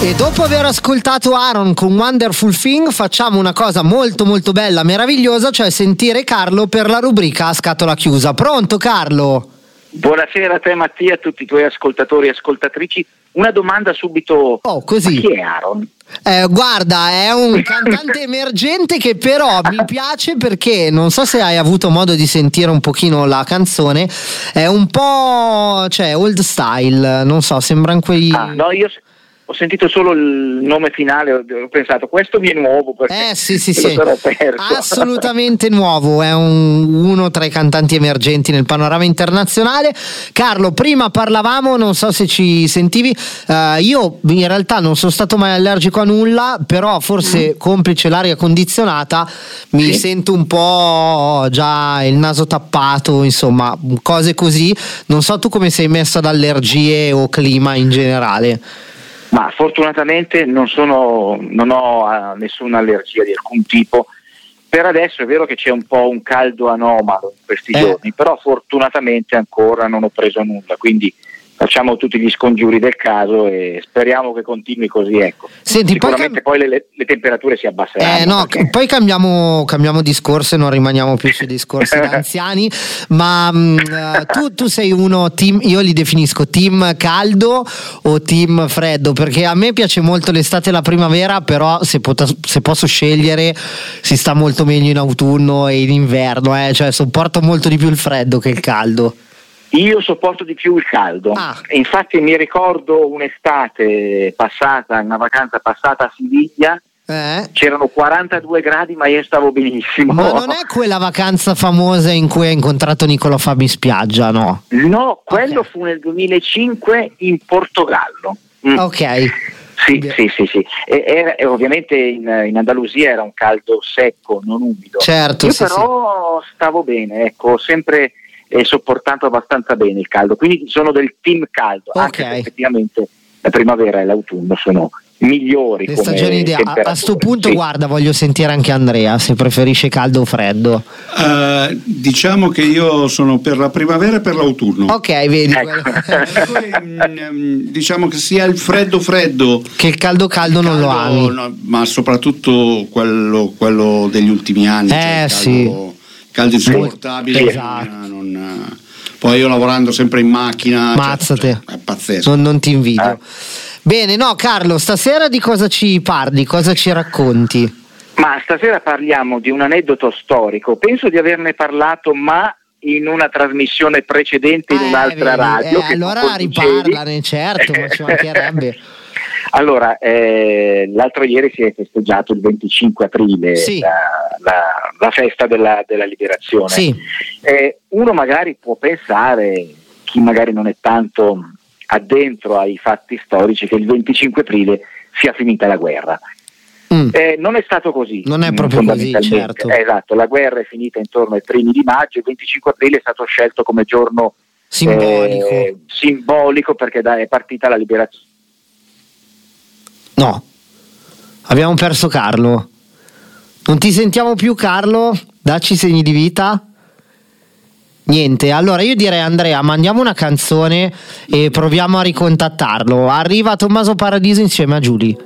E dopo aver ascoltato Aaron con Wonderful Thing facciamo una cosa molto molto bella, meravigliosa, cioè sentire Carlo per la rubrica a scatola chiusa. Pronto Carlo? Buonasera a te Mattia, a tutti i tuoi ascoltatori e ascoltatrici. Una domanda subito. Così. Ma chi è Aaron? Guarda, è un cantante emergente che però mi piace perché non so se hai avuto modo di sentire un pochino la canzone, è un po', cioè, old style, non so, sembrano quei... No, io ho sentito solo il nome finale, ho pensato questo mi è nuovo perché sì. lo sarò perso. Assolutamente nuovo, è uno tra i cantanti emergenti nel panorama internazionale. Carlo, prima parlavamo, non so se ci sentivi, io in realtà non sono stato mai allergico a nulla, però forse complice l'aria condizionata mi sento un po' già il naso tappato, insomma cose così. Non so tu come sei messo ad allergie o clima in generale. Ma fortunatamente non ho nessuna allergia di alcun tipo. Per adesso è vero che c'è un po' un caldo anomalo in questi giorni, però fortunatamente ancora non ho preso nulla, quindi facciamo tutti gli scongiuri del caso e speriamo che continui così, ecco. Senti, sicuramente poi le temperature si abbasseranno. Perché... Poi cambiamo discorso e non rimaniamo più sui discorsi da anziani, ma tu sei uno team, io li definisco team caldo o team freddo, perché a me piace molto l'estate e la primavera, però se posso scegliere si sta molto meglio in autunno e in inverno, cioè sopporto molto di più il freddo che il caldo. Io sopporto di più il caldo, infatti mi ricordo un'estate passata, una vacanza passata a Siviglia, c'erano 42 gradi ma io stavo benissimo. Ma non è quella vacanza famosa in cui hai incontrato Niccolò Fabi in spiaggia, no? No, quello fu nel 2005 in Portogallo. Ok. Sì. E ovviamente in Andalusia era un caldo secco, non umido. Certo, io però stavo bene, ecco, sempre sopportato abbastanza bene il caldo, quindi sono del team caldo, anche se effettivamente la primavera e l'autunno sono migliori le come stagioni ideali. A sto punto guarda, voglio sentire anche Andrea se preferisce caldo o freddo. Diciamo che io sono per la primavera e per l'autunno. Ok, vedi, diciamo che sia il freddo che il caldo non lo ami, no, ma soprattutto quello degli ultimi anni, caldo insopportabile. Esatto. Poi io lavorando sempre in macchina, mazzate, è pazzesco. Non ti invidio. Bene, no Carlo, stasera di cosa ci parli, cosa ci racconti? Ma stasera parliamo di un aneddoto storico, penso di averne parlato ma in una trasmissione precedente in un'altra radio. Allora riparlane, certo, ma ci mancherebbe. Allora, l'altro ieri si è festeggiato il 25 aprile, la festa della liberazione. Sì. Uno magari può pensare, chi magari non è tanto addentro ai fatti storici, che il 25 aprile sia finita la guerra. Non è stato così. Non è proprio così, certo. Esatto, la guerra è finita intorno ai primi di maggio, il 25 aprile è stato scelto come giorno simbolico perché è partita la liberazione. No, abbiamo perso Carlo. Non ti sentiamo più, Carlo? Dacci segni di vita. Niente, allora io direi Andrea, mandiamo una canzone e proviamo a ricontattarlo. Arriva Tommaso Paradiso insieme a Giulia.